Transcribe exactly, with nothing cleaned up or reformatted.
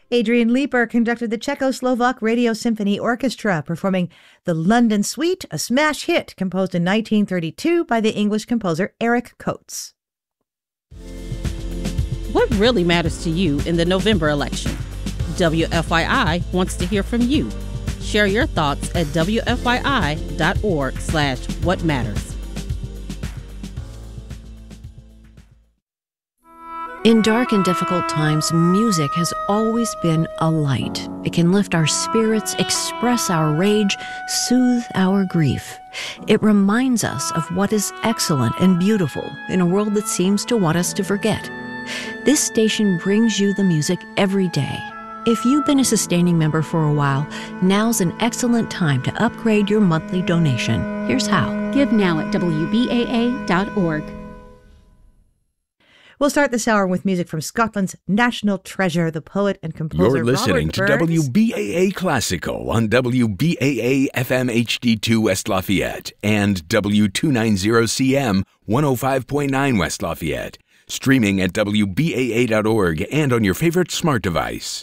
Adrian Leeper conducted the Czechoslovak Radio Symphony Orchestra, performing the London Suite, a smash hit composed in nineteen thirty-two by the English composer Eric Coates. What really matters to you in the November election? W F Y I wants to hear from you. Share your thoughts at W F Y I dot org slash what matters. In dark and difficult times, music has always been a light. It can lift our spirits, express our rage, soothe our grief. It reminds us of what is excellent and beautiful in a world that seems to want us to forget. This station brings you the music every day. If you've been a sustaining member for a while, now's an excellent time to upgrade your monthly donation. Here's how. Give now at W B A A dot org. We'll start this hour with music from Scotland's national treasure, the poet and composer You're listening Robert to Burns. W B A A Classical on W B A A F M H D two West Lafayette and W two ninety C M one oh five point nine West Lafayette. Streaming at W B A A dot org and on your favorite smart device.